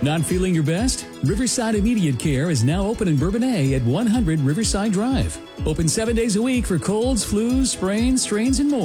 Not feeling your best? Riverside Immediate Care is now open in Bourbonnais at 100 Riverside Drive. Open 7 days a week for colds, flus, sprains, strains, and more.